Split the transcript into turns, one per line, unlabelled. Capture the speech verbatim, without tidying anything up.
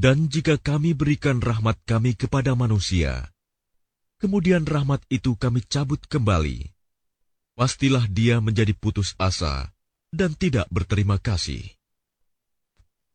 Dan jika kami berikan rahmat kami kepada manusia, kemudian rahmat itu kami cabut kembali, pastilah dia menjadi putus asa dan tidak berterima kasih.